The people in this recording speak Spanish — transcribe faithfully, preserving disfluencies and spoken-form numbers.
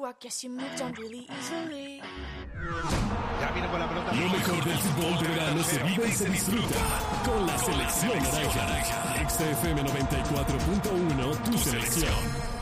I guess you moved on really easily. Ya viene con la pelota. Lo mejor del fútbol de verano se vive y se disfruta con la selección naranja. X F M noventa y cuatro punto uno, tu selección.